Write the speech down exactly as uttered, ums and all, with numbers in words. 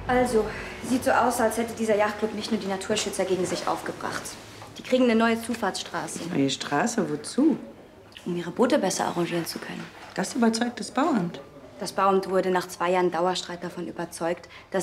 Also, sieht so aus, als hätte dieser Yachtclub nicht nur die Naturschützer gegen sich aufgebracht. Die kriegen eine neue Zufahrtsstraße. Neue Straße? Wozu? Um ihre Boote besser arrangieren zu können. Das überzeugt das Bauamt. Das Bauamt wurde nach zwei Jahren Dauerstreit davon überzeugt, dass